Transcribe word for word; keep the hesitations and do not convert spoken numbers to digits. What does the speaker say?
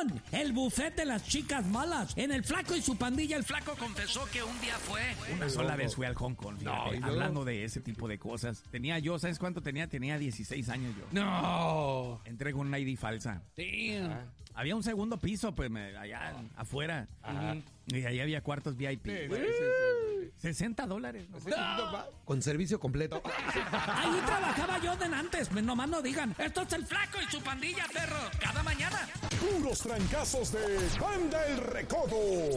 Hong, el buffet de las chicas malas. En El Flaco y su pandilla, el Flaco confesó que un día fue. Una sola vez fui al Hong Kong, fíjate, no, hablando de ese tipo de cosas. Tenía yo, ¿sabes cuánto tenía? Tenía dieciséis años yo. No. Entré con una I D falsa. Damn. Había un segundo piso, pues, me, allá afuera. Ajá. Y ahí había cuartos V I P. Sí, sí, sí, sí. sesenta dólares. ¿No? No. Con servicio completo. Ahí trabajaba yo de antes. Nomás no digan. Esto es El Flaco y su pandilla, perro. Cada mañana. Puros trancazos de Banda El Recodo.